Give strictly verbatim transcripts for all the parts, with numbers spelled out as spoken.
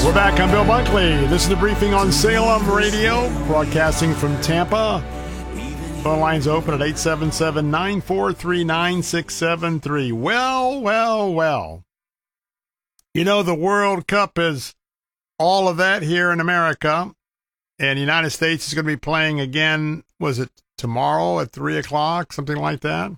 We're back. I'm Bill Bunkley. This is the briefing on Salem Radio, broadcasting from Tampa. Phone lines open at eight seven seven, nine four three, nine six seven three. Well, well, well. You know, the World Cup is all of that here in America, and the United States is going to be playing again, was it tomorrow at three o'clock, something like that?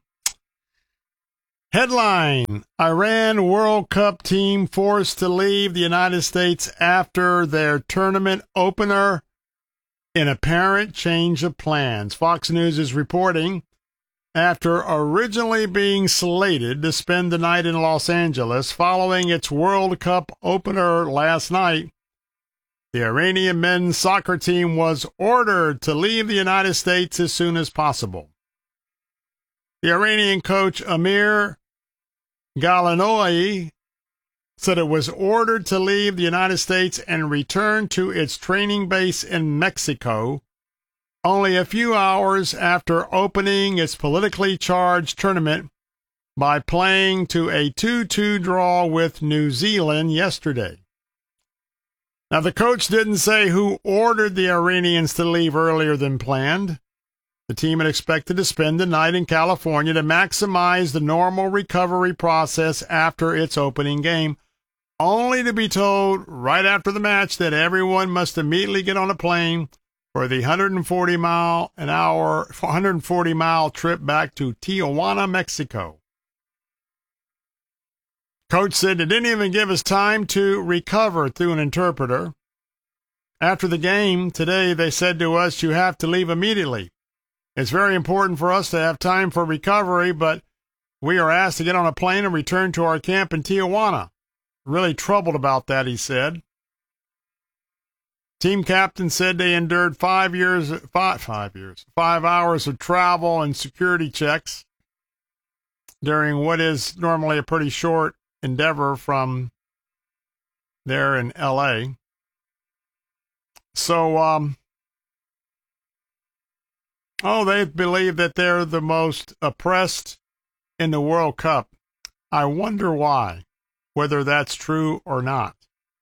Headline, Iran World Cup team forced to leave the United States after their tournament opener in apparent change of plans. Fox News is reporting, after originally being slated to spend the night in Los Angeles following its World Cup opener last night, the Iranian men's soccer team was ordered to leave the United States as soon as possible. The Iranian coach Amir Galanoi said it was ordered to leave the United States and return to its training base in Mexico only a few hours after opening its politically charged tournament by playing to a two two draw with New Zealand yesterday. Now, the coach didn't say who ordered the Iranians to leave earlier than planned. The team had expected to spend the night in California to maximize the normal recovery process after its opening game, only to be told right after the match that everyone must immediately get on a plane for the one hundred forty mile an hour, one hundred forty mile trip back to Tijuana, Mexico. Coach said they didn't even give us time to recover through an interpreter. After the game today, they said to us, you have to leave immediately. It's very important for us to have time for recovery, but we are asked to get on a plane and return to our camp in Tijuana. Really troubled about that, he said. Team captain said they endured five years, five, five years, five hours of travel and security checks during what is normally a pretty short endeavor from there in L A. So, um, oh, they believe that they're the most oppressed in the World Cup. I wonder why, whether that's true or not.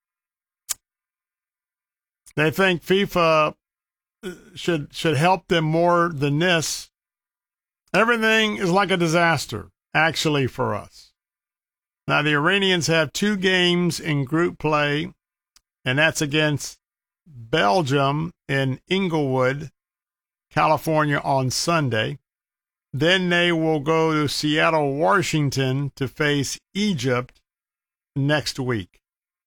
They think FIFA should should help them more than this. Everything is like a disaster, actually, for us. Now, the Iranians have two games in group play, and that's against Belgium in Inglewood, California on Sunday. Then they will go to Seattle, Washington to face Egypt next week.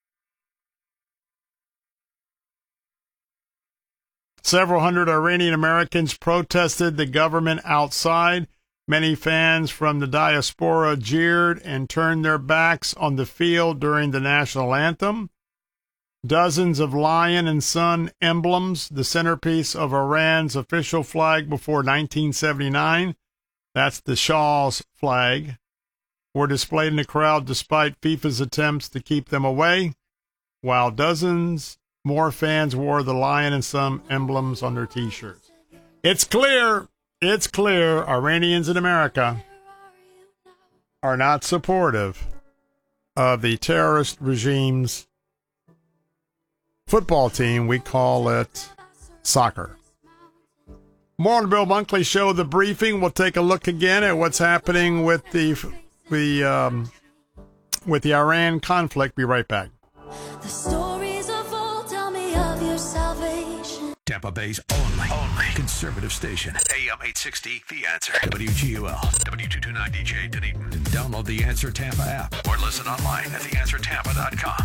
Several hundred Iranian Americans protested the government outside. Many fans from the diaspora jeered and turned their backs on the field during the national anthem. Dozens of lion and sun emblems, the centerpiece of Iran's official flag before nineteen seventy-nine, that's the Shah's flag, were displayed in the crowd despite FIFA's attempts to keep them away, while dozens more fans wore the lion and sun emblems on their T-shirts. It's clear, it's clear, Iranians in America are not supportive of the terrorist regime's football team. We call it soccer. More on the Bill Bunkley Show, The Briefing. We'll take a look again at what's happening with the the um, with the Iran conflict. Be right back. The stories of old tell me of your salvation. Tampa Bay's only, only conservative station. A M eight sixty, The Answer. W G U L, W two twenty-nine D J Dunedin. And download the Answer Tampa app or listen online at the answer tampa dot com.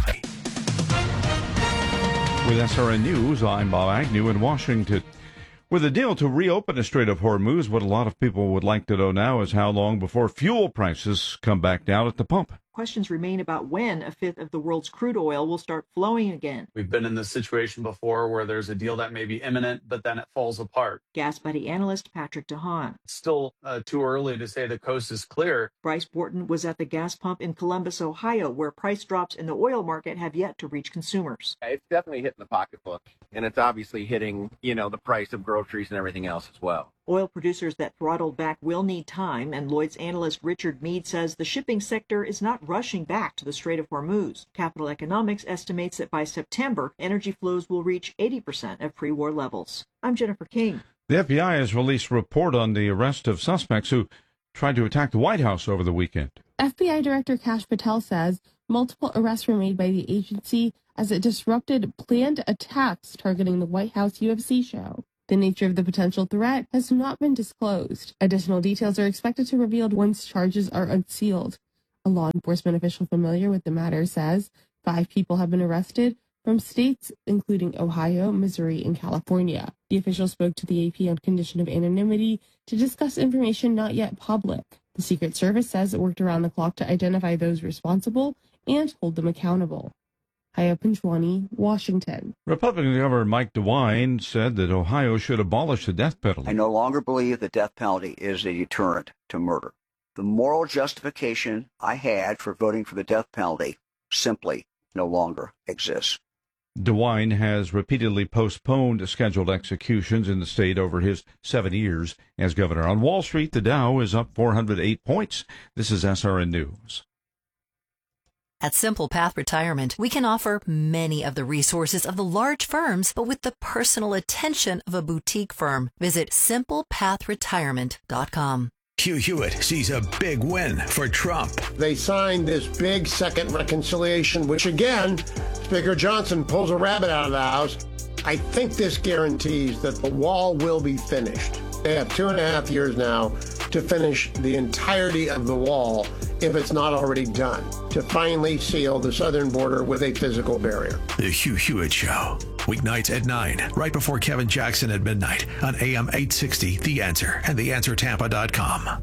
With S R N News, I'm Bob Agnew in Washington. With a deal to reopen the Strait of Hormuz, what a lot of people would like to know now is how long before fuel prices come back down at the pump. Questions remain about when a fifth of the world's crude oil will start flowing again. We've been in this situation before where there's a deal that may be imminent, but then it falls apart. Gas Buddy analyst Patrick DeHaan. It's still uh, too early to say the coast is clear. Bryce Borton was at the gas pump in Columbus, Ohio, where price drops in the oil market have yet to reach consumers. It's definitely hitting the pocketbook, and it's obviously hitting, you know, the price of groceries and everything else as well. Oil producers that throttled back will need time, and Lloyd's analyst Richard Mead says the shipping sector is not rushing back to the Strait of Hormuz. Capital Economics estimates that by September, energy flows will reach eighty percent of pre-war levels. I'm Jennifer King. The F B I has released a report on the arrest of suspects who tried to attack the White House over the weekend. F B I Director Kash Patel says multiple arrests were made by the agency as it disrupted planned attacks targeting the White House U F C show. The nature of the potential threat has not been disclosed. Additional details are expected to be revealed once charges are unsealed. A law enforcement official familiar with the matter says five people have been arrested from states including Ohio, Missouri, and California. The official spoke to the A P on condition of anonymity to discuss information not yet public. The Secret Service says it worked around the clock to identify those responsible and hold them accountable. Haya Panchwani, Washington. Republican Governor Mike DeWine said that Ohio should abolish the death penalty. I no longer believe the death penalty is a deterrent to murder. The moral justification I had for voting for the death penalty simply no longer exists. DeWine has repeatedly postponed scheduled executions in the state over his seven years as governor. On Wall Street, the Dow is up four hundred eight points. This is S R N News. At Simple Path Retirement, we can offer many of the resources of the large firms, but with the personal attention of a boutique firm. Visit simple path retirement dot com. Hugh Hewitt sees a big win for Trump. They signed this big second reconciliation, which again, Speaker Johnson pulls a rabbit out of the house. I think this guarantees that the wall will be finished. They have two and a half years now to finish the entirety of the wall, if it's not already done, to finally seal the southern border with a physical barrier. The Hugh Hewitt Show. Weeknights at nine, right before Kevin Jackson at midnight on A M eight sixty, The Answer and the answer tampa dot com.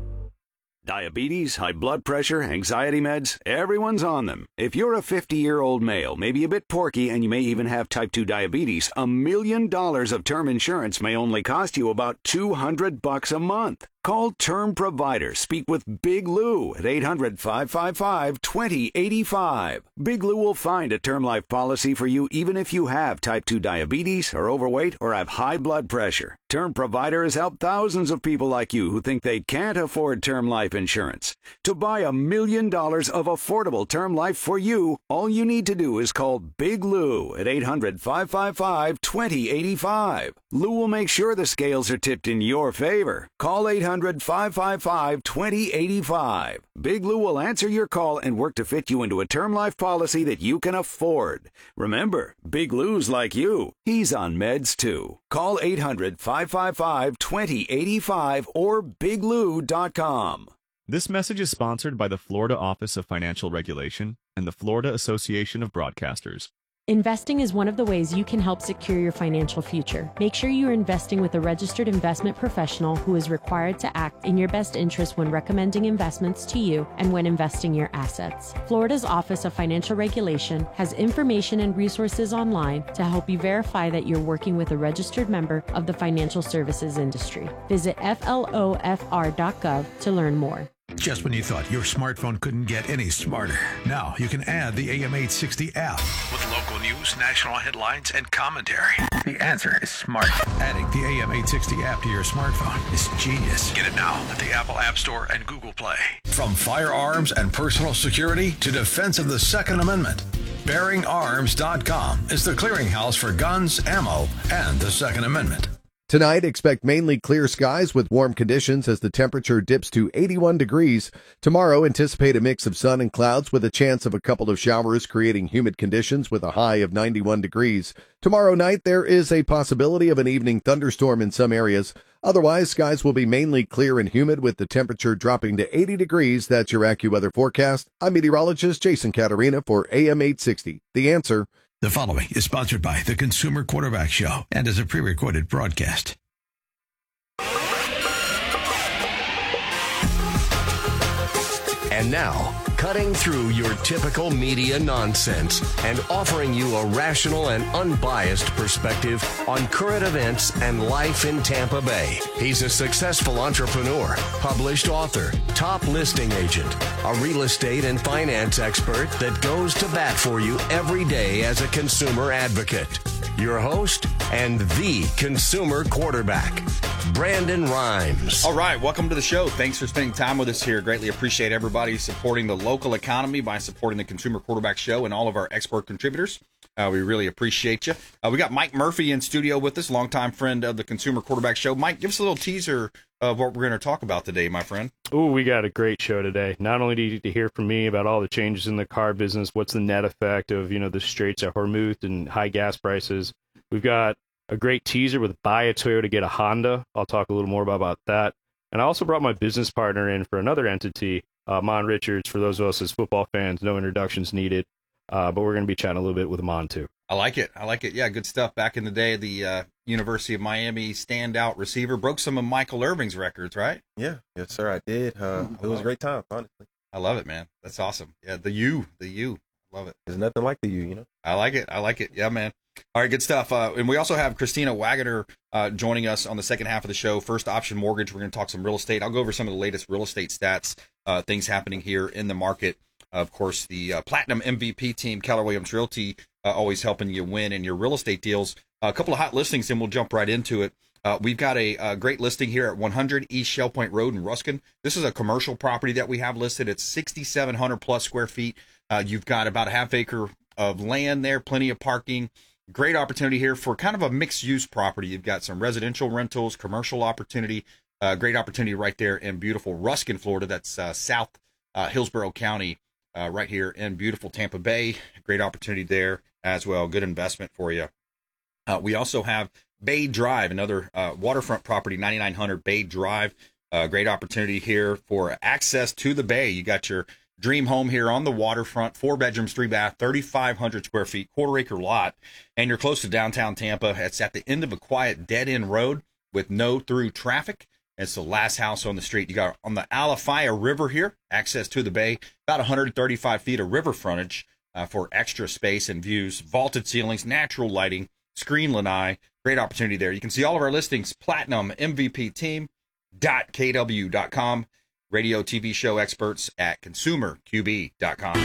Diabetes, high blood pressure, anxiety meds, everyone's on them. If you're a fifty-year-old male, maybe a bit porky, and you may even have type two diabetes, a million dollars of term insurance may only cost you about two hundred bucks a month. Call Term Provider. Speak with Big Lou at eight hundred, five five five, two zero eight five. Big Lou will find a term life policy for you even if you have type two diabetes, are overweight, or have high blood pressure. Term Provider has helped thousands of people like you who think they can't afford term life insurance. To buy a million dollars of affordable term life for you, all you need to do is call Big Lou at eight hundred, five five five, two zero eight five. Lou will make sure the scales are tipped in your favor. Call eight hundred, five five five, two zero eight five. Big Lou will answer your call and work to fit you into a term life policy that you can afford. Remember, Big Lou's like you. He's on meds too. Call eight hundred, five five five, two zero eight five or big lou dot com. This message is sponsored by the Florida Office of Financial Regulation and the Florida Association of Broadcasters. Investing is one of the ways you can help secure your financial future. Make sure you are investing with a registered investment professional who is required to act in your best interest when recommending investments to you and when investing your assets. Florida's Office of Financial Regulation has information and resources online to help you verify that you're working with a registered member of the financial services industry. Visit F L O F R dot gov to learn more. Just when you thought your smartphone couldn't get any smarter, now you can add the A M eight sixty app with local news, national headlines, and commentary. The Answer is smart. Adding the A M eight sixty app to your smartphone is genius. Get it now at the Apple App Store and Google Play. From firearms and personal security to defense of the Second Amendment, bearing arms dot com is the clearinghouse for guns, ammo, and the Second Amendment. Tonight, expect mainly clear skies with warm conditions as the temperature dips to eighty-one degrees. Tomorrow, anticipate a mix of sun and clouds with a chance of a couple of showers, creating humid conditions with a high of ninety-one degrees. Tomorrow night, there is a possibility of an evening thunderstorm in some areas. Otherwise, skies will be mainly clear and humid with the temperature dropping to eighty degrees. That's your AccuWeather forecast. I'm meteorologist Jason Caterina for A M eight sixty. The Answer. The following is sponsored by the Consumer Quarterback Show and is a pre-recorded broadcast. And now, cutting through your typical media nonsense and offering you a rational and unbiased perspective on current events and life in Tampa Bay. He's a successful entrepreneur, published author, top listing agent, a real estate and finance expert that goes to bat for you every day as a consumer advocate. your host and the consumer quarterback, Brandon Rhymes. All right, welcome to the show. Thanks for spending time with us here. Greatly appreciate everybody supporting the local economy by supporting the Consumer Quarterback Show and all of our expert contributors. Uh, we really appreciate you. Uh, we got Mike Murphy in studio with us, longtime friend of the Consumer Quarterback Show. Mike, give us a little teaser of what we're going to talk about today, my friend. Oh, we got a great show today. Not only do you get to hear from me about all the changes in the car business, what's the net effect of, you know, the Straits at Hormuz and high gas prices. We've got a great teaser with buy a Toyota, get a Honda. I'll talk a little more about, about that. And I also brought my business partner in for another entity, uh, Mon Richards. For those of us as football fans, no introductions needed. Uh, but we're going to be chatting a little bit with Mon, too. I like it. I like it. Yeah, good stuff. Back in the day, the uh, University of Miami standout receiver broke some of Michael Irving's records, right? Yeah. Yes, sir, I did. Uh, it was a great time, honestly. I love it, man. That's awesome. Yeah, the U, the U. Love it. There's nothing like the U, you know? I like it. I like it. Yeah, man. All right, good stuff. Uh, and we also have Christina Wagoner uh, joining us on the second half of the show. First Option Mortgage. We're going to talk some real estate. I'll go over some of the latest real estate stats, uh, things happening here in the market. Of course, the uh, Platinum M V P team, Keller Williams Realty, uh, always helping you win in your real estate deals. Uh, a couple of hot listings, and we'll jump right into it. Uh, we've got a, a great listing here at one hundred East Shell Point Road in Ruskin. This is a commercial property that we have listed. It's sixty-seven hundred plus square feet. Uh, you've got about a half acre of land there, plenty of parking. Great opportunity here for kind of a mixed-use property. You've got some residential rentals, commercial opportunity. Uh, great opportunity right there in beautiful Ruskin, Florida. That's uh, South uh, Hillsborough County. Uh, right here in beautiful Tampa Bay. Great opportunity there as well. Good investment for you. Uh, we also have Bay Drive, another uh, waterfront property, ninety-nine hundred Bay Drive. Uh, great opportunity here for access to the bay. You got your dream home here on the waterfront, four bedrooms, three bath, thirty-five hundred square feet, quarter acre lot, and you're close to downtown Tampa. It's at the end of a quiet dead end road with no through traffic. It's the last house on the street. You got on the Alafaya River here, access to the bay, about one hundred thirty-five feet of river frontage uh, for extra space and views, vaulted ceilings, natural lighting, screen lanai. Great opportunity there. You can see all of our listings, platinum M V P team dot k w dot com, radio T V show experts at consumer q b dot com.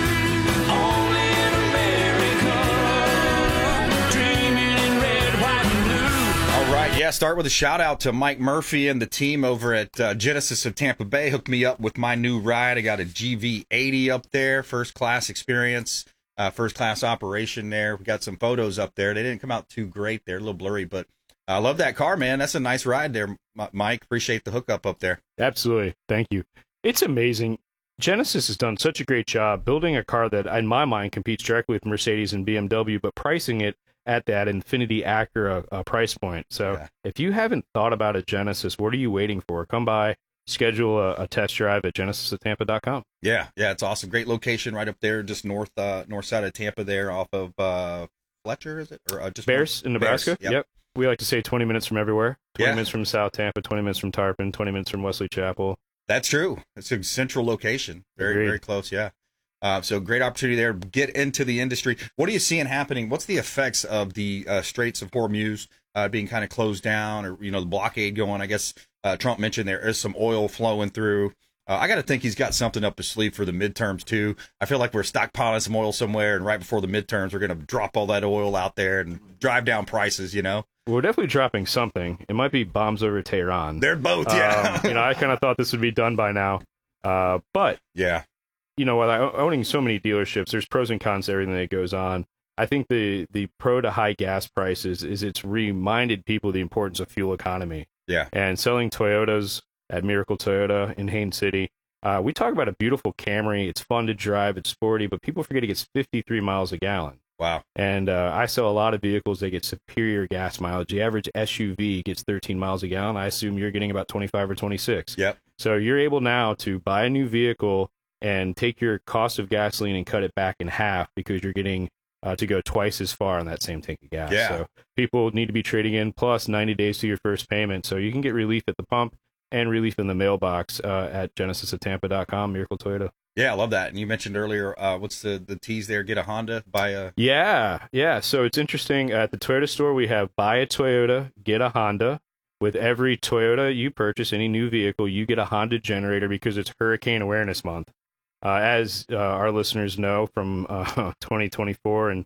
Yeah, start with a shout out to Mike Murphy and the team over at uh, Genesis of Tampa Bay. Hooked me up with my new ride. I got a G V eighty up there, first class experience, uh, first class operation there. We got some photos up there. They didn't come out too great. They're a little blurry, but I love that car, man. That's a nice ride there, Mike. Appreciate the hookup up there. Absolutely. Thank you. It's amazing. Genesis has done such a great job building a car that, in my mind, competes directly with Mercedes and B M W, but pricing it at that Infiniti Acura uh, price point. So yeah. If you haven't thought about a Genesis, what are you waiting for? Come by, schedule a, a test drive at genesis of tampa dot com. Yeah, yeah, it's awesome. Great location right up there, just north uh, north side of Tampa there off of uh, Fletcher, is it? Or uh, just Bears in Nebraska? Bears, yep. yep. We like to say twenty minutes from everywhere. twenty yeah. minutes from South Tampa, twenty minutes from Tarpon, twenty minutes from Wesley Chapel. That's true. It's a central location. Very, Agreed. very close, yeah. Uh, so great opportunity there. Get into the industry. What are you seeing happening? What's the effects of the uh, Straits of Hormuz uh, being kind of closed down, or you know the blockade going? I guess uh, Trump mentioned there is some oil flowing through. Uh, I got to think he's got something up his sleeve for the midterms too. I feel like we're stockpiling some oil somewhere, and right before the midterms, we're going to drop all that oil out there and drive down prices. You know, we're definitely dropping something. It might be bombs over Tehran. They're both, yeah. um, you know, I kind of thought this would be done by now, uh, but yeah. You know, while owning so many dealerships, there's pros and cons to everything that goes on. I think the the pro to high gas prices is it's reminded people the importance of fuel economy. Yeah. And selling Toyotas at Miracle Toyota in Haines City, uh, we talk about a beautiful Camry. It's fun to drive. It's sporty, but people forget it gets fifty-three miles a gallon. Wow. And uh, I sell a lot of vehicles that get superior gas mileage. The average S U V gets thirteen miles a gallon. I assume you're getting about twenty-five or twenty-six. Yep. So you're able now to buy a new vehicle and take your cost of gasoline and cut it back in half because you're getting uh, to go twice as far on that same tank of gas. Yeah. So people need to be trading in plus ninety days to your first payment. So you can get relief at the pump and relief in the mailbox uh, at genesis of tampa dot com, Miracle Toyota. Yeah, I love that. And you mentioned earlier, uh, what's the, the tease there? Get a Honda, buy a... Yeah, yeah. So it's interesting. At the Toyota store, we have buy a Toyota, get a Honda. With every Toyota you purchase, any new vehicle, you get a Honda generator because it's Hurricane Awareness Month. Uh, as uh, our listeners know from uh, twenty twenty-four and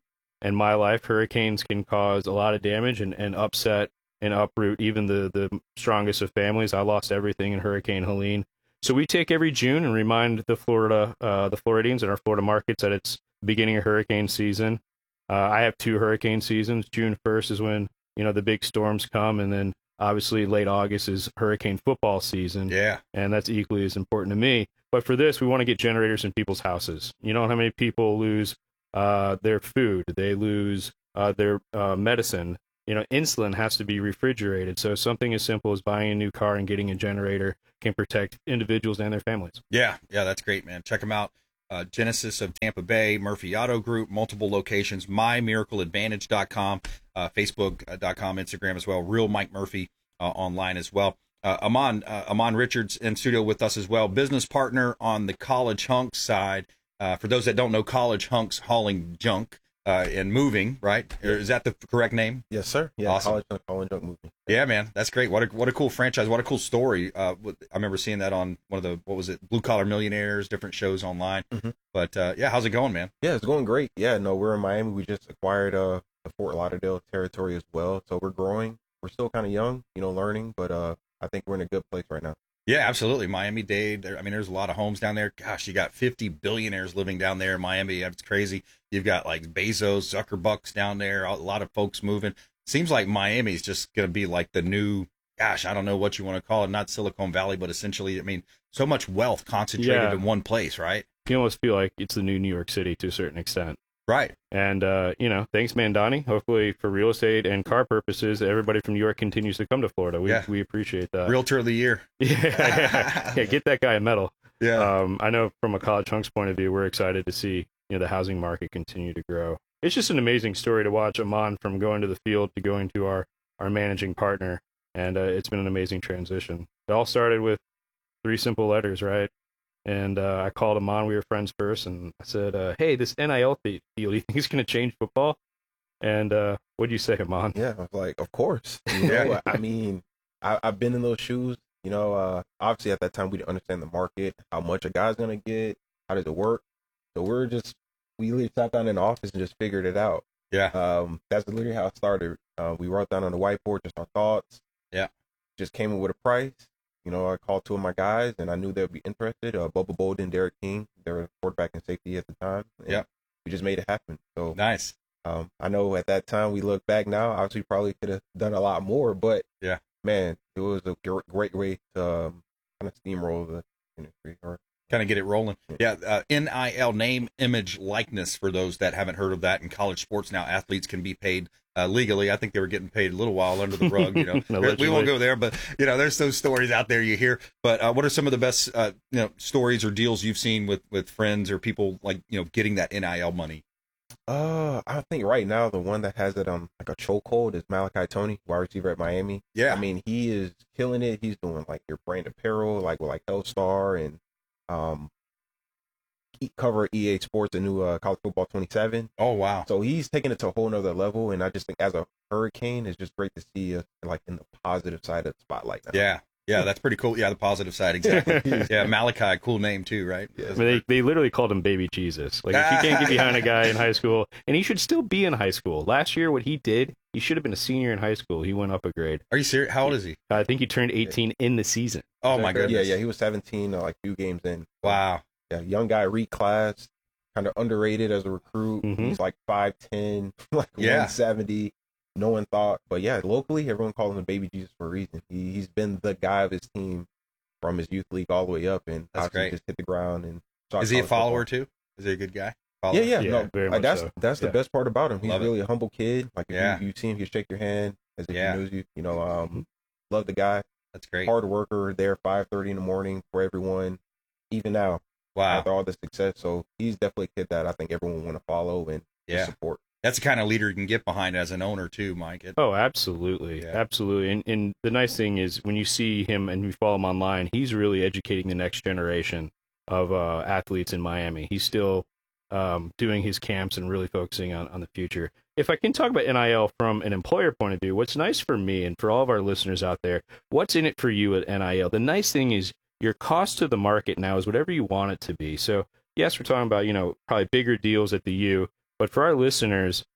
in my life, hurricanes can cause a lot of damage and, and upset and uproot even the, the strongest of families. I lost everything in Hurricane Helene. So we take every June and remind the Florida, uh, the Floridians and our Florida markets that it's the beginning of hurricane season. Uh, I have two hurricane seasons. June first is when, you know, the big storms come, and then obviously late August is hurricane football season. Yeah. And that's equally as important to me. But for this, we want to get generators in people's houses. You know how many people lose uh, their food, they lose uh, their uh, medicine. You know, insulin has to be refrigerated. So something as simple as buying a new car and getting a generator can protect individuals and their families. Yeah, yeah, that's great, man. Check them out. Uh, Genesis of Tampa Bay, Murphy Auto Group, multiple locations, my miracle advantage dot com, uh, Facebook dot com, Instagram as well, Real Mike Murphy uh, online as well. Uh, Amon, uh, Amon Richards in studio with us as well, business partner on the College Hunks side. Uh, for those that don't know, College Hunks hauling junk uh, and moving, right? Or is that the correct name? Yes, sir. Yeah, awesome. College Hunks hauling junk moving. Yeah, man, that's great. What a what a cool franchise. What a cool story. Uh, I remember seeing that on one of the, what was it, Blue Collar Millionaires, different shows online. Mm-hmm. But uh, yeah, how's it going, man? Yeah, it's going great. Yeah, no, we're in Miami. We just acquired uh, the Fort Lauderdale territory as well. So we're growing. We're still kind of young, you know, learning, but uh, I think we're in a good place right now. Yeah, absolutely. Miami-Dade. I mean, there's a lot of homes down there. Gosh, you got fifty billionaires living down there in Miami. That's crazy. You've got like Bezos, Zuckerbucks down there, a lot of folks moving. Seems like Miami's just going to be like the new, gosh, I don't know what you want to call it. Not Silicon Valley, but essentially, I mean, so much wealth concentrated Yeah. in one place, right? You almost feel like it's the new New York City to a certain extent. Right. And, uh, you know, thanks, Mandani. Hopefully for real estate and car purposes, everybody from New York continues to come to Florida. We Yeah. we appreciate that. Realtor of the year. Yeah, yeah, yeah, get that guy a medal. Yeah. Um, I know from a College Hunks point of view, we're excited to see, you know, the housing market continue to grow. It's just an amazing story to watch Amon from going to the field to going to our, our managing partner. And uh, it's been an amazing transition. It all started with three simple letters, right? And uh, I called Amon. We were friends first. And I said, uh, hey, this N I L deal, do you think it's going to change football? And uh, what do you say, Amon? Yeah, I was like, of course. You know, I mean, I, I've been in those shoes. You know, uh, obviously at that time we didn't understand the market, how much a guy's gonna get, how does it work. So we're just we literally sat down in the office and just figured it out. Yeah. Um, that's literally how it started. Uh, we wrote down on the whiteboard just our thoughts. Yeah. Just came in with a price. You know, I called two of my guys and I knew they'd be interested. Uh, Bubba Bolden, Derek King, they were quarterback and safety at the time. And yeah. We just made it happen. So nice. Um, I know at that time we look back now, obviously probably could have done a lot more, but yeah, man, it was a gr- great way to um, kind of steamroll the industry or kind of get it rolling. Yeah. Uh, N I L, name, image, likeness, for those that haven't heard of that. In college sports now, athletes can be paid uh, legally. I think they were getting paid a little while under the rug. You know, we won't go there, but you know, there's those stories out there you hear. But uh, what are some of the best uh, you know stories or deals you've seen with with friends or people like you know getting that N I L money? Uh, I think right now the one that has it on like a chokehold is Malachi Tony, wide receiver at Miami. Yeah, I mean he is killing it. He's doing like your brand apparel, like with like Hellstar and um, he cover E A Sports, the new uh, College Football twenty-seven. Oh wow! So he's taking it to a whole nother level, and I just think as a Hurricane, it's just great to see us like in the positive side of the spotlight now. Yeah. Yeah, that's pretty cool. Yeah, the positive side, exactly. Yeah, Malachi, cool name too, right? Yeah. I mean, they they literally called him Baby Jesus. Like, if you can't get behind a guy in high school, and he should still be in high school. Last year, what he did, he should have been a senior in high school. He went up a grade. Are you serious? How old is he? I think he turned eighteen in the season. Oh my goodness! Yeah, yeah, he was seventeen, uh, like few games in. Wow. Yeah, young guy, reclassed, kind of underrated as a recruit. Mm-hmm. He's like five ten, like yeah. one seventy. No one thought, but yeah, locally, everyone calls him Baby Jesus for a reason. He he's been the guy of his team from his youth league all the way up, and that's great. Just hit the ground. And is he a follower football. too? Is he a good guy? Follower? Yeah, yeah, yeah, no, very like, much that's so. that's yeah. the best part about him. He's love really it. a humble kid. Like if yeah. you, you see him, you shake your hand as if yeah. he knows you. You know, um, love the guy. That's great. Hard worker. There five thirty in the morning for everyone. Even now, wow, after all the success, so he's definitely a kid that I think everyone want to follow and yeah. support. That's the kind of leader you can get behind as an owner too, Mike. It, oh, absolutely. Yeah. Absolutely. And, and the nice thing is when you see him and you follow him online, he's really educating the next generation of uh, athletes in Miami. He's still um, doing his camps and really focusing on, on the future. If I can talk about N I L from an employer point of view, what's nice for me and for all of our listeners out there, what's in it for you at N I L? The nice thing is your cost to the market now is whatever you want it to be. So yes, we're talking about, you know, probably bigger deals at the U. But for our listeners,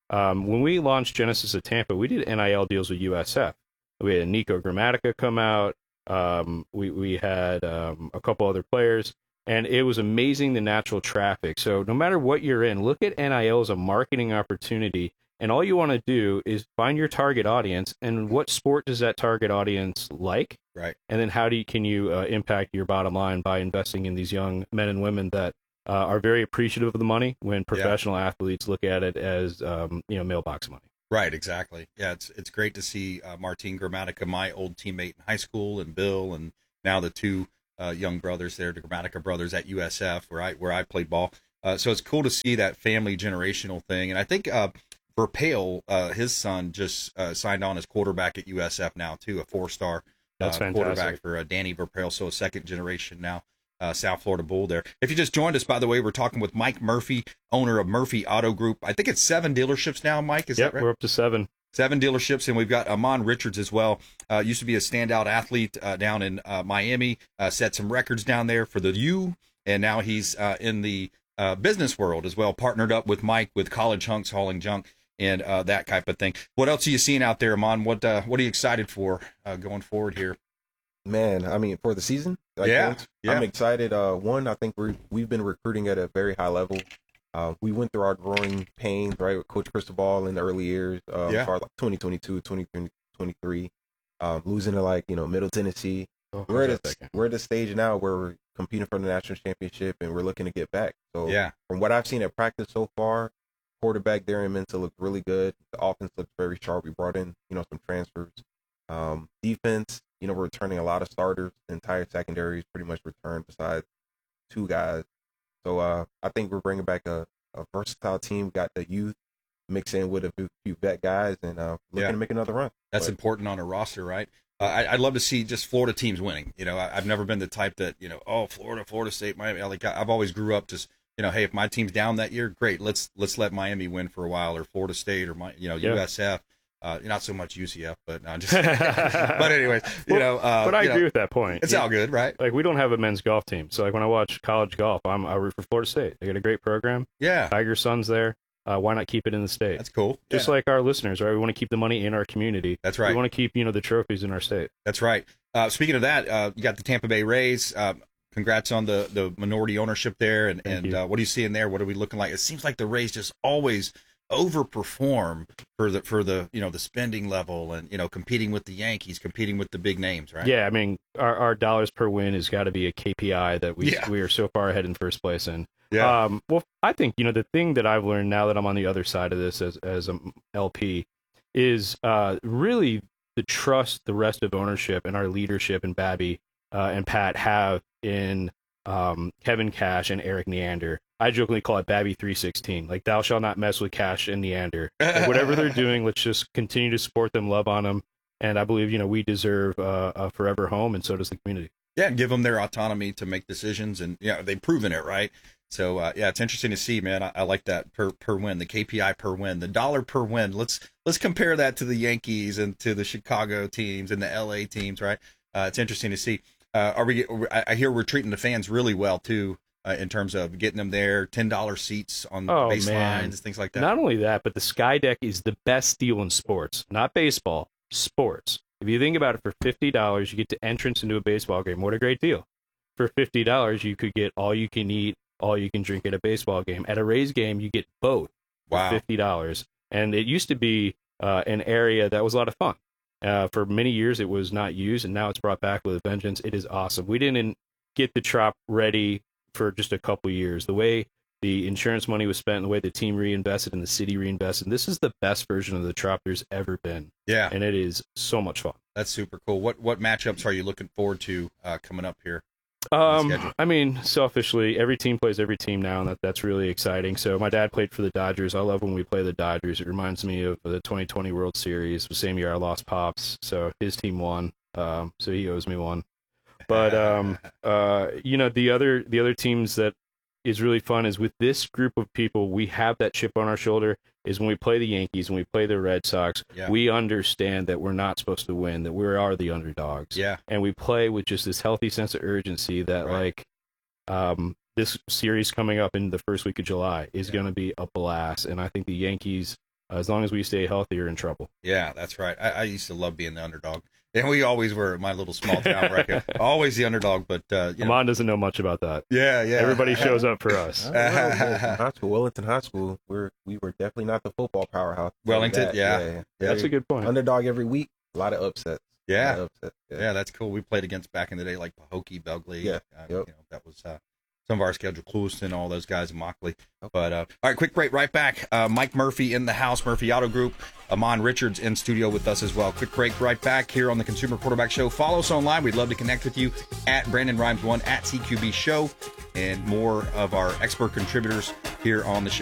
Um, when we launched Genesis at Tampa, we did N I L deals with U S F. We had Nico Grammatica come out. Um, we we had um, a couple other players, and it was amazing the natural traffic. So no matter what you're in, look at N I L as a marketing opportunity, and all you want to do is find your target audience and what sport does that target audience like, right? And then how do you, can you uh, impact your bottom line by investing in these young men and women that uh, are very appreciative of the money when professional yeah. athletes look at it as um, you know mailbox money. Right, exactly. Yeah, it's it's great to see uh, Martin Grammatica, my old teammate in high school, and Bill, and now the two uh, young brothers there, the Grammatica brothers at U S F, where I where I played ball. Uh, so it's cool to see that family generational thing. And I think uh, Verpail, uh, his son, just uh, signed on as quarterback at U S F now too, a four-star uh, quarterback for uh, Danny Verpail, so a second generation now. Uh, South Florida Bull there. If you just joined us, by the way, we're talking with Mike Murphy, owner of Murphy Auto Group. I think it's seven dealerships now, Mike. Is yep, that right? We're up to seven. Seven dealerships, and we've got Amon Richards as well. Uh, used to be a standout athlete uh, down in uh, Miami, uh, set some records down there for the U, and now he's uh, in the uh, business world as well, partnered up with Mike with College Hunks hauling junk and uh, that type of thing. What else are you seeing out there, Amon? What uh, what are you excited for uh, going forward here? Man, I mean, for the season, I yeah, think, yeah, I'm excited. Uh, one, I think we we've been recruiting at a very high level. Uh, we went through our growing pains, right, with Coach Cristobal in the early years, uh, yeah. as far as like twenty twenty-two, twenty twenty-three, um, losing to like you know Middle Tennessee. Oh, we're at a, we're at a stage now where we're competing for the national championship and we're looking to get back. So yeah, from what I've seen at practice so far, quarterback Darian Mensah looked really good. The offense looks very sharp. We brought in you know some transfers. Um, defense. You know, we're returning a lot of starters. The entire secondary is pretty much returned besides two guys. So uh, I think we're bringing back a, a versatile team. Got the youth mixed in with a few vet guys and uh, looking yeah. to make another run. That's but, important on a roster, right? Uh, I, I'd love to see just Florida teams winning. You know, I, I've never been the type that, you know, oh, Florida, Florida State, Miami. Like I've always grew up just, you know, hey, if my team's down that year, great. Let's let's let Miami win for a while, or Florida State, or my, you know, yeah. U S F. Uh, not so much U C F, but no, just. But anyways, you well, know. Uh, but I you agree know, with that point. It's yeah. all good, right? Like we don't have a men's golf team, so like when I watch college golf, I'm I root for Florida State. They got a great program. Yeah, Tiger Son's there. Uh, why not keep it in the state? That's cool. Just yeah. like our listeners, right? We want to keep the money in our community. That's right. We want to keep you know the trophies in our state. That's right. Uh, speaking of that, uh, you got the Tampa Bay Rays. Uh, congrats on the the minority ownership there, and Thank and uh, what are you seeing there? What are we looking like? It seems like the Rays just always overperform for the for the you know the spending level, and you know competing with the Yankees, competing with the big names, right? Yeah, I mean our, our dollars per win has got to be a K P I that we yeah. we are so far ahead in first place in. Yeah. Um, well, I think you know the thing that I've learned now that I'm on the other side of this as as an L P is uh, really the trust the rest of ownership and our leadership and Babby uh, and Pat have in um, Kevin Cash and Eric Neander. I jokingly call it Babby three sixteen. Like, thou shalt not mess with Cash and Neander. Like, whatever they're doing, let's just continue to support them, love on them. And I believe, you know, we deserve uh, a forever home, and so does the community. Yeah, and give them their autonomy to make decisions. And, yeah, they've proven it, right? So, uh, yeah, it's interesting to see, man. I, I like that per per win, the K P I per win, the dollar per win. Let's let's compare that to the Yankees and to the Chicago teams and the L A teams, right? Uh, it's interesting to see. Uh, are we? I hear we're treating the fans really well, too. Uh, in terms of getting them there, ten dollar seats on oh, baselines, man. things like that. Not only that, but the Sky Deck is the best deal in sports, not baseball, sports. If you think about it, for fifty dollars, you get to entrance into a baseball game. What a great deal. For fifty dollars, you could get all you can eat, all you can drink at a baseball game. At a Rays game, you get both wow. for fifty dollars. And it used to be uh, an area that was a lot of fun. Uh, for many years, it was not used, and now it's brought back with a vengeance. It is awesome. We didn't get the Trop ready for just a couple years. The way the insurance money was spent, the way the team reinvested and the city reinvested, this is the best version of the Trop there's ever been. Yeah. And it is so much fun. That's super cool. What what matchups are you looking forward to uh, coming up here? Um, I mean, selfishly, every team plays every team now, and that, that's really exciting. So my dad played for the Dodgers. I love when we play the Dodgers. It reminds me of the twenty twenty World Series. The same year I lost Pops, so his team won. Um, so he owes me one. But um, uh, you know, the other the other teams that is really fun is with this group of people, we have that chip on our shoulder. Is when we play the Yankees, when we play the Red Sox, yeah. we understand that we're not supposed to win, that we are the underdogs. Yeah. And we play with just this healthy sense of urgency that, right. like, um, this series coming up in the first week of July is yeah. going to be a blast. And I think the Yankees Uh, as long as we stay healthy, you're in trouble. Yeah, that's right. I, I used to love being the underdog. And we always were at my little small town record. Always the underdog, but uh, you know. Amon doesn't know much about that. Yeah, yeah. Everybody shows up for us. I don't know, man. High school, Wellington High School, we're we were definitely not the football powerhouse. Wellington, yeah. yeah, yeah. That's a good point. Underdog every week, a lot of upsets. Yeah. Lot of upsets. yeah, yeah, that's cool. We played against back in the day, like Pahokee, Belgley. Yeah, uh, yep. you know, that was uh, some of our schedule, Clewiston, all those guys in Mockley. But uh, all right, quick break, right back. Uh, Mike Murphy in the house, Murphy Auto Group. Amon Richards in studio with us as well. Quick break, right back here on the Consumer Quarterback Show. Follow us online. We'd love to connect with you at Brandon Rhymes one, at C Q B Show, and more of our expert contributors here on the show.